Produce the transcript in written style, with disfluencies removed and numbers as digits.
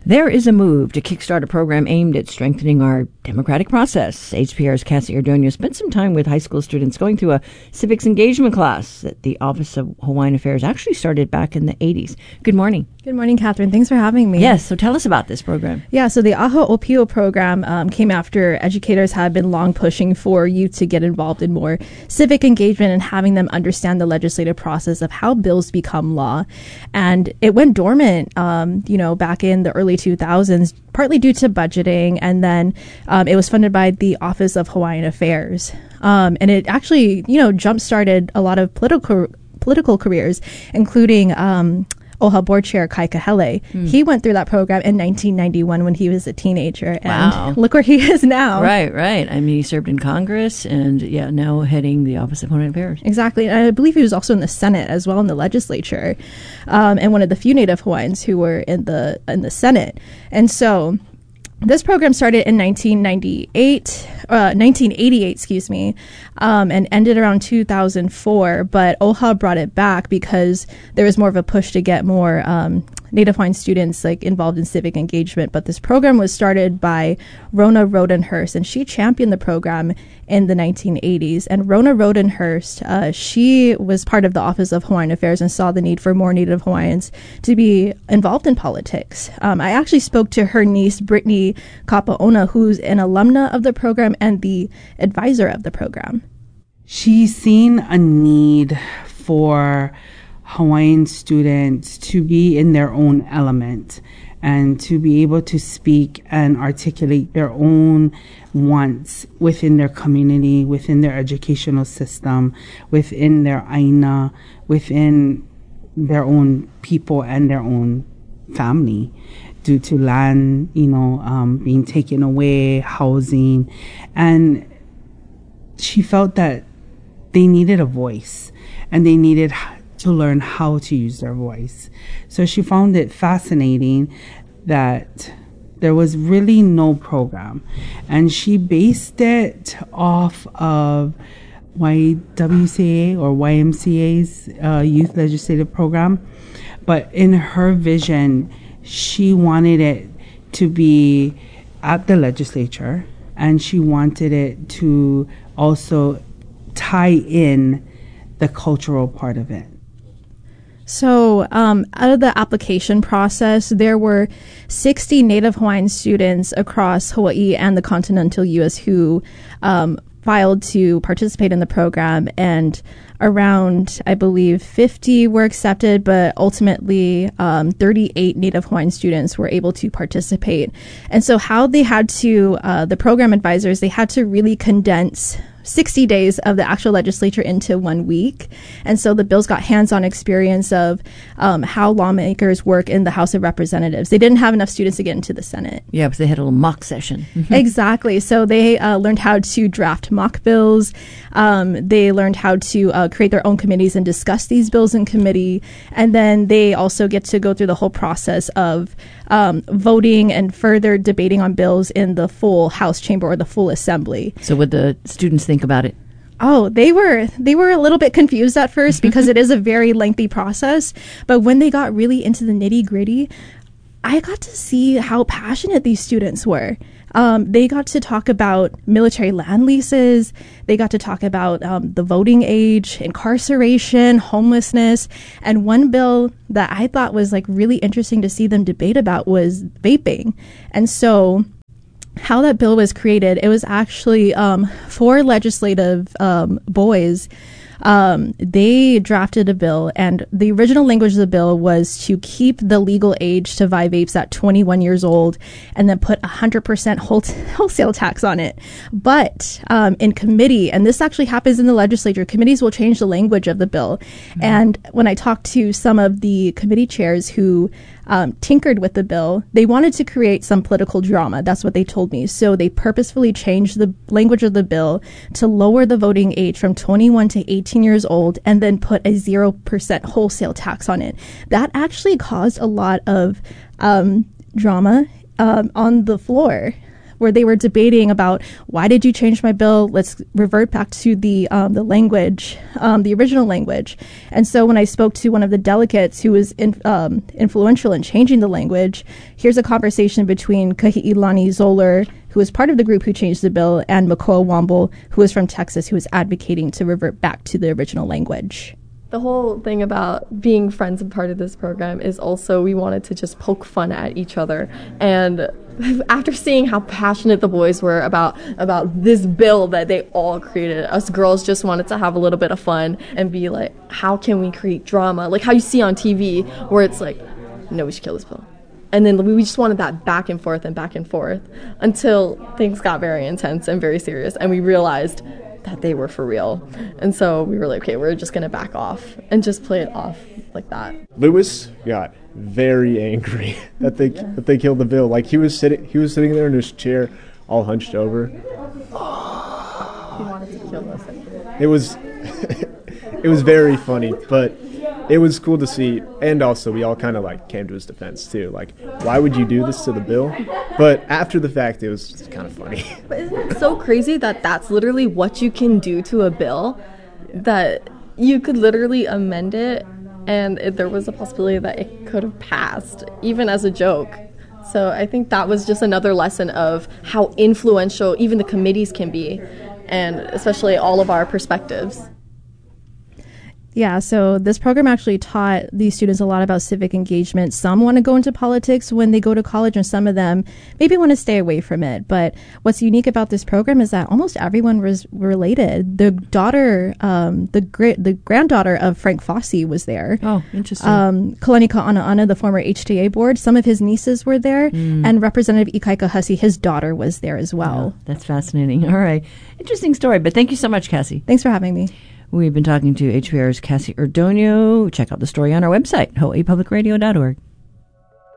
There is a move to kickstart a program aimed at strengthening our democratic process. HPR's Cassie Ordonez spent some time with high school students going through a civics engagement class that the Office of Hawaiian Affairs actually started back in the 80s. Good morning. Good morning, Catherine. Thanks for having me. Yes, so tell us about this program. Yeah, so the Aho Opio program came after educators had been long pushing for youth to get involved in more civic engagement and having them understand the legislative process of how bills become law. And it went dormant, back in the early 2000s, partly due to budgeting, and then it was funded by the Office of Hawaiian Affairs. And it actually, jump-started a lot of political careers, including OHA Board Chair Kai Kahele. He went through that program in 1991 when he was a teenager. And look where he is now. Right. I mean, he served in Congress and, now heading the Office of Hawaiian Affairs. Exactly. And I believe he was also in the Senate as well, in the legislature, and one of the few Native Hawaiians who were in the Senate. And so this program started in 1988, and ended around 2004. But OHA brought it back because there was more of a push to get more Native Hawaiian students involved in civic engagement. But this program was started by Rona Rodenhurst, and she championed the program in the 1980s. And Rona Rodenhurst, she was part of the Office of Hawaiian Affairs and saw the need for more Native Hawaiians to be involved in politics. I actually spoke to her niece, Brittany Kapaona, who's an alumna of the program and the advisor of the program. She's seen a need for Hawaiian students to be in their own element and to be able to speak and articulate their own wants within their community, within their educational system, within their aina, within their own people and their own family, due to land, being taken away, housing. And she felt that they needed a voice and they needed to learn how to use their voice. So she found it fascinating that there was really no program. And she based it off of YWCA or YMCA's youth legislative program. But in her vision, she wanted it to be at the legislature, and she wanted it to also tie in the cultural part of it. So out of the application process, there were 60 Native Hawaiian students across Hawaii and the continental U.S. who filed to participate in the program, and around, I believe, 50 were accepted, but ultimately 38 Native Hawaiian students were able to participate. And so how they had to, the program advisors, they had to really condense 60 days of the actual legislature into 1 week. And so the bills got hands-on experience of how lawmakers work in the House of Representatives. They didn't have enough students to get into the Senate. Yeah, because they had a little mock session. Exactly. So they learned how to draft mock bills. They learned how to create their own committees and discuss these bills in committee. And then they also get to go through the whole process of voting and further debating on bills in the full House chamber or the full assembly. So what the students think about it? Oh, they were a little bit confused at first because it is a very lengthy process. But when they got really into the nitty-gritty, I got to see how passionate these students were. They got to talk about military land leases. They got to talk about the voting age, incarceration, homelessness. And one bill that I thought was really interesting to see them debate about was vaping. And so how that bill was created, it was actually 4 legislative boys. They drafted a bill, and the original language of the bill was to keep the legal age to buy vapes at 21 years old and then put 100% wholesale tax on it. But in committee, and this actually happens in the legislature, committees will change the language of the bill. Mm-hmm. And when I talked to some of the committee chairs who tinkered with the bill, they wanted to create some political drama. That's what they told me. So they purposefully changed the language of the bill to lower the voting age from 21 to 18 years old and then put a 0% wholesale tax on it. That actually caused a lot of drama on the floor. where they were debating about, why did you change my bill? Let's revert back to the language, the original language. And so when I spoke to one of the delegates who was influential in changing the language, here's a conversation between Kahi'ilani Zoller, who was part of the group who changed the bill, and Makoa Wamble, who was from Texas, who was advocating to revert back to the original language. The whole thing about being friends and part of this program is also we wanted to just poke fun at each other. And after seeing how passionate the boys were about this bill that they all created, us girls just wanted to have a little bit of fun and be like, how can we create drama? Like how you see on TV where it's like, no, we should kill this bill. And then we just wanted that back and forth until things got very intense and very serious, and we realized that they were for real. And so we were like, okay, we're just going to back off and just play it off like that. Lewis got very angry that they killed the bill. Like he was sitting there in his chair all hunched over. He wanted to kill us. It was it was very funny, but it was cool to see, and also we all kind of like came to his defense too. Like, why would you do this to the bill? But after the fact, it was kind of funny. But isn't it so crazy that that's literally what you can do to a bill? That you could literally amend it, and there was a possibility that it could have passed, even as a joke. So I think that was just another lesson of how influential even the committees can be, and especially all of our perspectives. Yeah, so this program actually taught these students a lot about civic engagement. Some want to go into politics when they go to college, and some of them maybe want to stay away from it. But what's unique about this program is that almost everyone was related. The daughter, the granddaughter of Frank Fossey was there. Oh, interesting. Kalani Ka'ana'ana, the former HTA board, some of his nieces were there, and Representative Ikaika Hussey, his daughter, was there as well. Oh, that's fascinating. All right. Interesting story, but thank you so much, Cassie. Thanks for having me. We've been talking to HPR's Cassie Ordonio. Check out the story on our website, hawaiipublicradio.org.